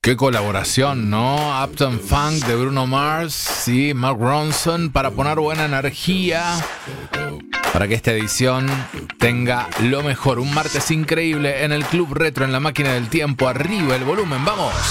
Qué colaboración, ¿no? Uptown Funk de Bruno Mars y Mark Ronson para poner buena energía, para que esta edición tenga lo mejor. Un martes increíble en el Club Retro, en la máquina del tiempo. Arriba el volumen, ¡vamos!